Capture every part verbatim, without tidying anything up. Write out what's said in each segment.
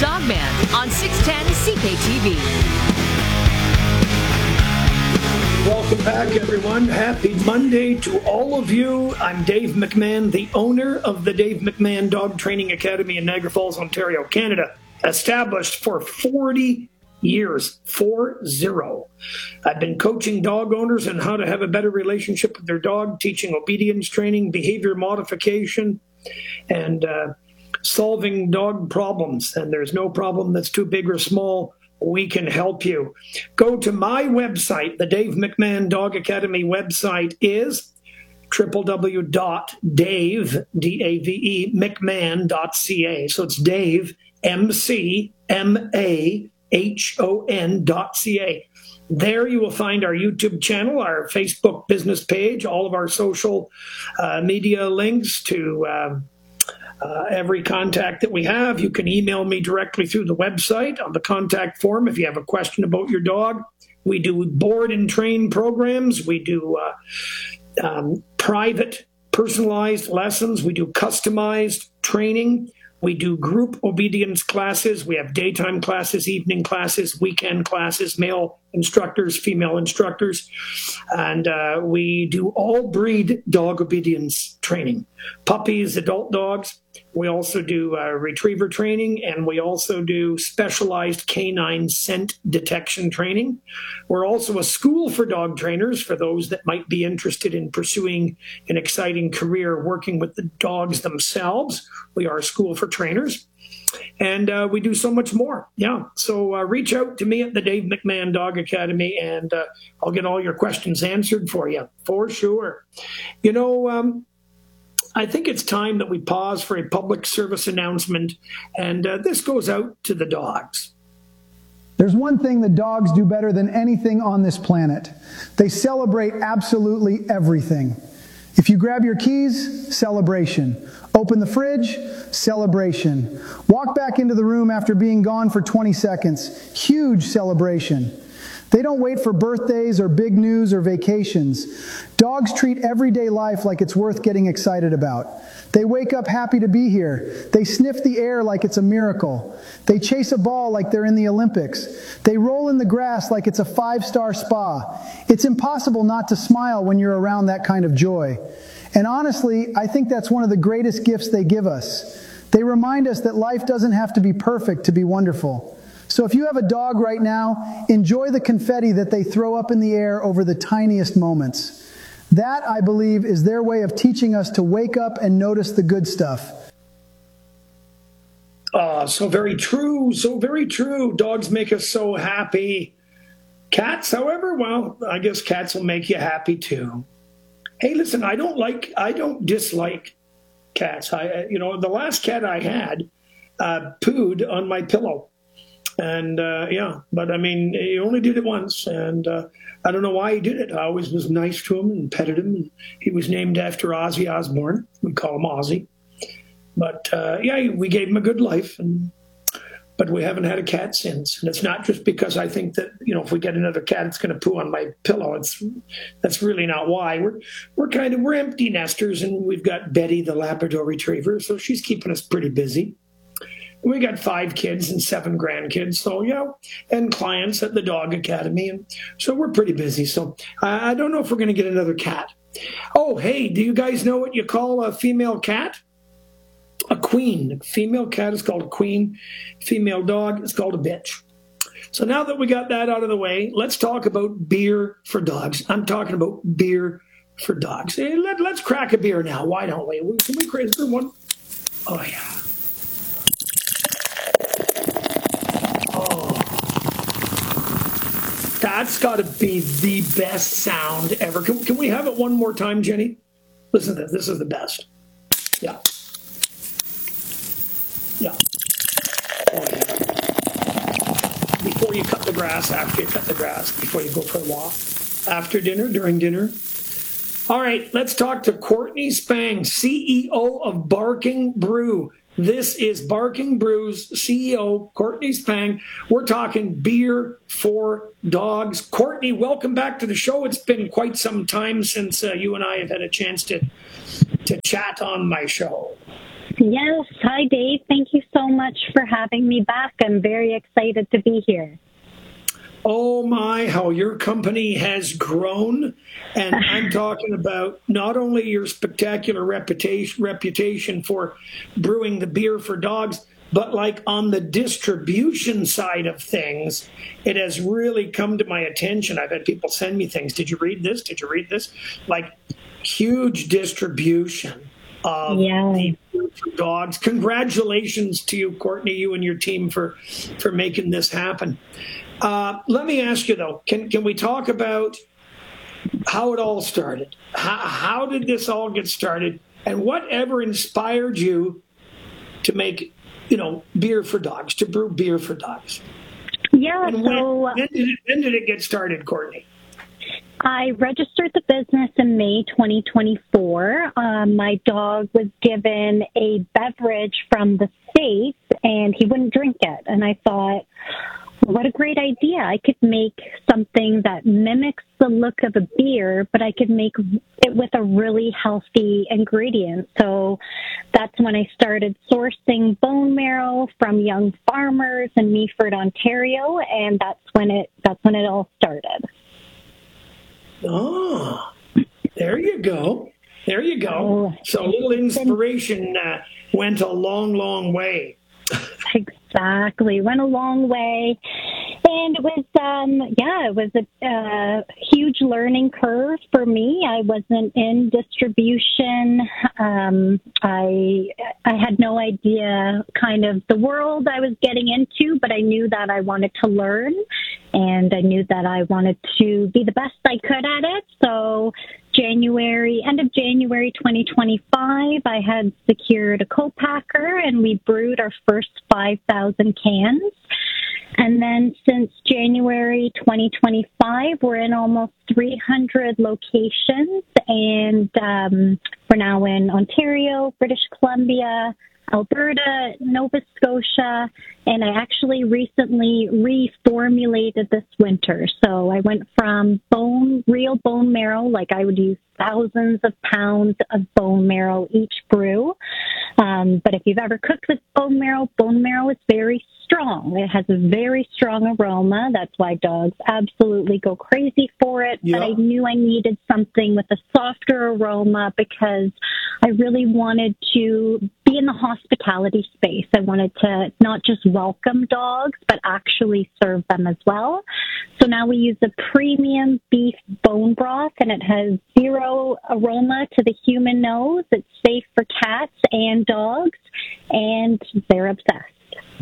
Dogman on six ten C K T V. Welcome back, everyone. Happy Monday to all of you. I'm Dave McMahon, the owner of the Dave McMahon Dog Training Academy in Niagara Falls, Ontario, Canada, established for forty years, four zero. I've been coaching dog owners on how to have a better relationship with their dog, teaching obedience training, behavior modification, and uh, solving dog problems. And there's no problem that's too big or small. We can help you. Go to my website. The Dave McMahon Dog Academy website is w w w dot dave, D A V E, mcmahon dot c a. So it's Dave, M C M A H O N dot C A. There you will find our YouTube channel, our Facebook business page, all of our social uh, media links to uh, Uh, every contact that we have. You can email me directly through the website on the contact form if you have a question about your dog. We do board and train programs. We do uh, um, private, personalized lessons. We do customized training. We do group obedience classes. We have daytime classes, evening classes, weekend classes, male instructors, female instructors. And uh, we do all breed dog obedience training, puppies, adult dogs. We also do uh, retriever training, and we also do specialized canine scent detection training. We're also a school for dog trainers for those that might be interested in pursuing an exciting career working with the dogs themselves. We are a school for trainers, and uh, we do so much more. Yeah, so uh, reach out to me at the Dave McMahon Dog Academy, and uh, I'll get all your questions answered for you, for sure. You know, um, I think it's time that we pause for a public service announcement, and uh, this goes out to the dogs. There's one thing that dogs do better than anything on this planet. They celebrate absolutely everything. If you grab your keys, celebration. Open the fridge, celebration. Walk back into the room after being gone for twenty seconds, huge celebration. They don't wait for birthdays or big news or vacations. Dogs treat everyday life like it's worth getting excited about. They wake up happy to be here. They sniff the air like it's a miracle. They chase a ball like they're in the Olympics. They roll in the grass like it's a five-star spa. It's impossible not to smile when you're around that kind of joy. And honestly, I think that's one of the greatest gifts they give us. They remind us that life doesn't have to be perfect to be wonderful. So if you have a dog right now, enjoy the confetti that they throw up in the air over the tiniest moments. That, I believe, is their way of teaching us to wake up and notice the good stuff. Uh, so very true, so very true. Dogs make us so happy. Cats, however, well, I guess cats will make you happy too. Hey, listen, I don't like, I don't dislike cats. I, you know, the last cat I had uh, pooed on my pillow. And, uh, yeah, but I mean, he only did it once, and uh, I don't know why he did it. I always was nice to him and petted him, and he was named after Ozzy Osbourne. We call him Ozzy. But, uh, yeah, we gave him a good life, and but we haven't had a cat since. And it's not just because I think that, you know, if we get another cat, it's going to poo on my pillow. It's That's really not why. We're, we're kind of, we're empty nesters, and we've got Betty, the Labrador Retriever, so she's keeping us pretty busy. We got five kids and seven grandkids, so, you know, and clients at the Dog Academy. And so we're pretty busy. So I don't know if we're going to get another cat. Oh, hey, do you guys know what you call a female cat? A queen. A female cat is called a queen. Female dog is called a bitch. So now that we got that out of the way, let's talk about beer for dogs. I'm talking about beer for dogs. Hey, let, let's crack a beer now. Why don't we? Can we crack one? Oh, yeah. That's got to be the best sound ever. Can, can we have it one more time, Jenny? Listen to this. This is the best. Yeah. Yeah. Oh, yeah. Before you cut the grass, after you cut the grass, before you go for a walk, after dinner, during dinner. All right, let's talk to Courtney Spang, C E O of Barking Brew. This is Barking Brew's C E O, Courtney Spang. We're talking beer for dogs. Courtney, welcome back to the show. It's been quite some time since uh, you and I have had a chance to to chat on my show. Yes. Hi, Dave. Thank you so much for having me back. I'm very excited to be here. Oh my, how your company has grown. And I'm talking about not only your spectacular reputation, reputation for brewing the beer for dogs, but like on the distribution side of things, it has really come to my attention. I've had people send me things. Did you read this? Did you read this? Like huge distribution of Yeah. the beer for dogs. Congratulations to you, Courtney, you and your team for, for making this happen. Uh, let me ask you, though, can can we talk about how it all started? How, how did this all get started? And whatever inspired you to make, you know, beer for dogs, to brew beer for dogs? Yeah, And so when, when, did it, when did it get started, Courtney? I registered the business in May twenty twenty-four. Um, my dog was given a beverage from the States, and he wouldn't drink it. And I thought, what a great idea. I could make something that mimics the look of a beer, but I could make it with a really healthy ingredient. So that's when I started sourcing bone marrow from young farmers in Meaford, Ontario, and that's when it that's when it all started. Oh, there you go. There you go. Oh. So a little inspiration uh, went a long, long way. Exactly. Went a long way. And it was, um, yeah, it was a uh, huge learning curve for me. I wasn't in distribution. Um, I I had no idea kind of the world I was getting into, but I knew that I wanted to learn, and I knew that I wanted to be the best I could at it. So January, end of January twenty twenty-five, I had secured a co-packer, and we brewed our first five thousand cans. And then since January twenty twenty-five, we're in almost three hundred locations, and um, we're now in Ontario, British Columbia, Alberta, Nova Scotia, and I actually recently reformulated this winter. So I went from bone, real bone marrow, like I would use thousands of pounds of bone marrow each brew. Um, but if you've ever cooked with bone marrow, bone marrow is very strong. It has a very strong aroma. That's why dogs absolutely go crazy for it. Yeah. But I knew I needed something with a softer aroma because I really wanted to be in the hospitality space. I wanted to not just welcome dogs, but actually serve them as well. So now we use a premium beef bone broth, and it has zero aroma to the human nose. It's safe for cats and dogs, and they're obsessed.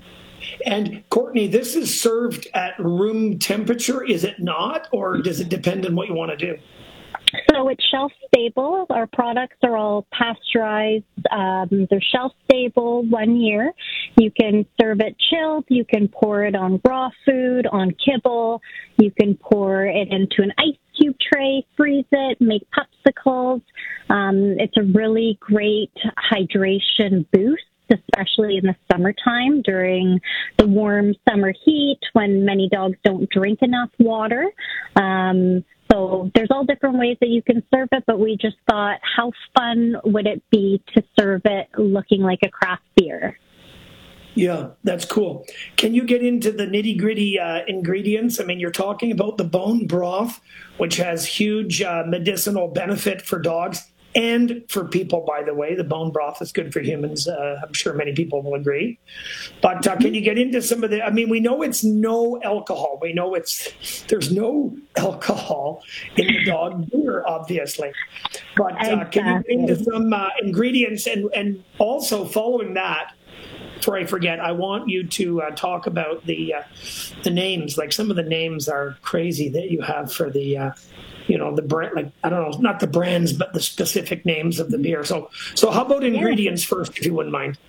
And Courtney, this is served at room temperature, is it not? Or does it depend on what you want to do? So it's shelf stable. Our products are all pasteurized. Um, they're shelf stable one year. You can serve it chilled. You can pour it on raw food, on kibble. You can pour it into an ice cube tray, freeze it, make popsicles. Um, it's a really great hydration boost, especially in the summertime during the warm summer heat when many dogs don't drink enough water. Um, so there's all different ways that you can serve it, but we just thought, how fun would it be to serve it looking like a craft beer? Yeah, that's cool. Can you get into the nitty-gritty uh, ingredients? I mean, you're talking about the bone broth, which has huge uh, medicinal benefit for dogs and for people, by the way. The bone broth is good for humans. Uh, I'm sure many people will agree. But uh, can you get into some of the, I mean, we know it's no alcohol. We know it's, there's no alcohol in the dog beer, obviously. But uh, can you get into some uh, ingredients? And, and also following that, before I forget, I want you to uh, talk about the uh, the names. Like some of the names are crazy that you have for the, uh, you know, the brand. Like I don't know, not the brands, but the specific names of the beer. So, so how about ingredients yeah. first, if you wouldn't mind?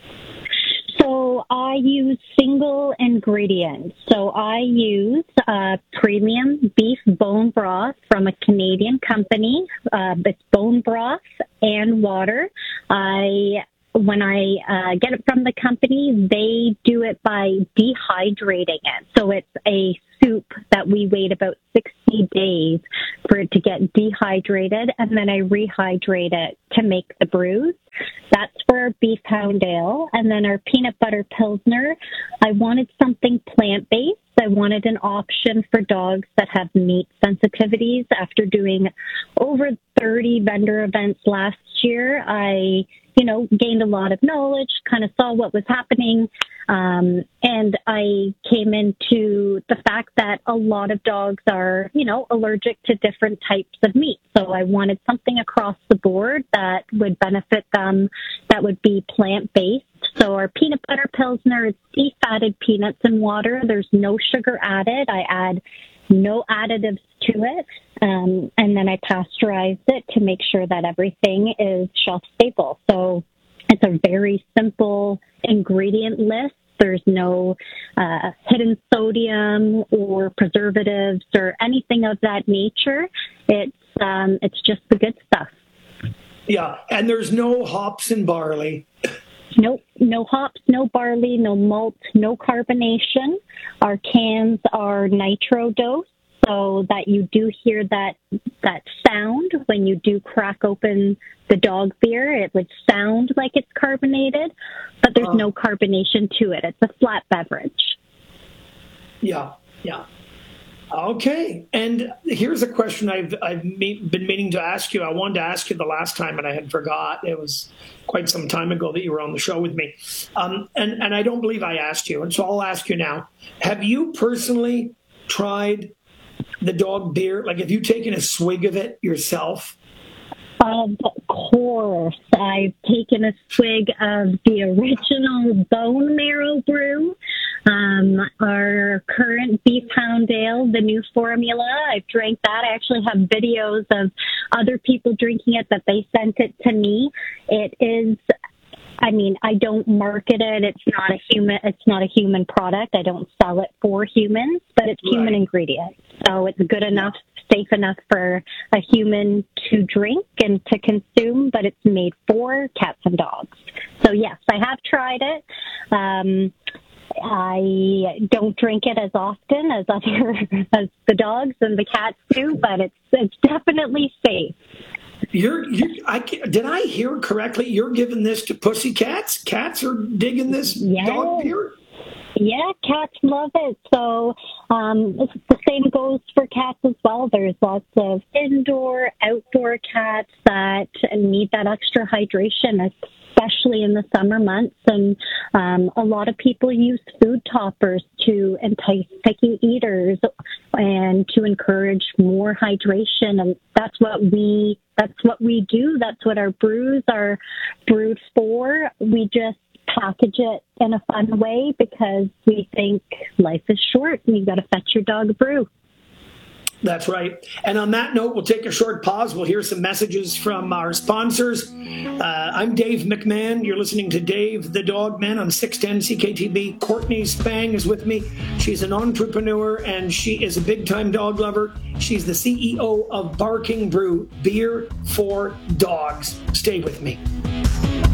So I use single ingredients. So I use uh, premium beef bone broth from a Canadian company. Uh, it's bone broth and water. I When I uh, get it from the company, they do it by dehydrating it. So it's a soup that we wait about sixty sixty days for it to get dehydrated, and then I rehydrate it to make the brews. That's for our beef hound ale. And then our peanut butter pilsner, I wanted something plant-based. I wanted an option for dogs that have meat sensitivities. After doing over thirty vendor events last year, I, you know, gained a lot of knowledge, kind of saw what was happening. Um, and I came into the fact that a lot of dogs are, you know, allergic to different types of meat. So I wanted something across the board that would benefit them, that would be plant-based. So our peanut butter pilsner is defatted peanuts and water. There's no sugar added. I add no additives to it. Um, and then I pasteurized it to make sure that everything is shelf stable. So it's a very simple ingredient list. There's no uh, hidden sodium or preservatives or anything of that nature. It's um, it's just the good stuff. Yeah, and there's no hops and barley. Nope, no hops, no barley, no malt, no carbonation. Our cans are nitro dose, so that you do hear that that sound when you do crack open the dog beer. It would sound like it's carbonated, but there's uh, no carbonation to it. It's a flat beverage. Yeah, yeah. Okay, and here's a question I've I've me- been meaning to ask you. I wanted to ask you the last time, and I had forgot. It was quite some time ago that you were on the show with me, um, and and I don't believe I asked you, and so I'll ask you now. Have you personally tried the dog beer? Like, have you taken a swig of it yourself? Of course. I've taken a swig of the original bone marrow brew, um, our current beef hound ale, the new formula. I've drank that. I actually have videos of other people drinking it that they sent it to me. It is, I mean, I don't market it. It's not a human, it's not a human product. I don't sell it for humans, but it's right. Human ingredient. So it's good enough, safe enough for a human to drink and to consume, but it's made for cats and dogs. So yes, I have tried it. Um, I don't drink it as often as other as the dogs and the cats do, but it's it's definitely safe. You're, you I did I hear correctly? You're giving this to pussycats? Cats are digging this yes. dog beer? Yeah, cats love it. So um, it's the same goes for cats as well. There's lots of indoor, outdoor cats that need that extra hydration, especially in the summer months. And um, a lot of people use food toppers to entice picky eaters and to encourage more hydration. And that's what we that's what we do. That's what our brews are brewed for. We just package it in a fun way because we think life is short and you've got to fetch your dog a brew. That's right. And on that note, we'll take a short pause. We'll hear some messages from our sponsors. Uh, I'm Dave McMahon. You're listening to Dave the Dog Man on six ten C K T V. Courtney Spang is with me. She's an entrepreneur and she is a big-time dog lover. She's the C E O of Barking Brew, beer for dogs. Stay with me.